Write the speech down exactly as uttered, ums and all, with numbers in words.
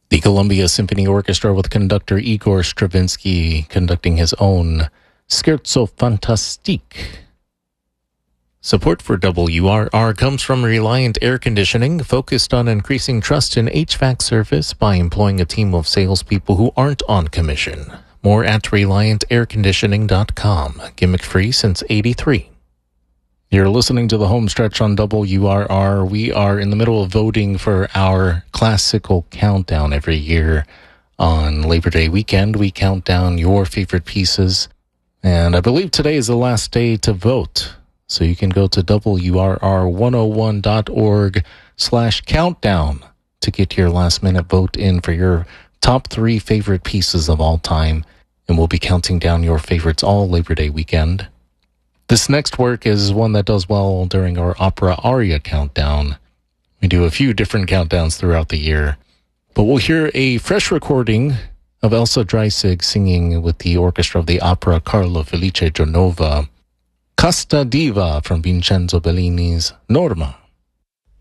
The Columbia Symphony Orchestra with conductor Igor Stravinsky conducting his own Scherzo Fantastique. Support for W R R comes from Reliant Air Conditioning, focused on increasing trust in H V A C service by employing a team of salespeople who aren't on commission. More at reliant air conditioning dot com. Gimmick-free since eighty-three. You're listening to the home stretch on W R R. We are in the middle of voting for our classical countdown every year. On Labor Day weekend, we count down your favorite pieces. And I believe today is the last day to vote. So you can go to W R R one oh one dot org slash countdown to get your last minute vote in for your top three favorite pieces of all time. And we'll be counting down your favorites all Labor Day weekend. This next work is one that does well during our opera aria countdown. We do a few different countdowns throughout the year. But we'll hear a fresh recording of Elsa Dreisig singing with the orchestra of the opera Carlo Felice Genova, Casta Diva from Vincenzo Bellini's Norma.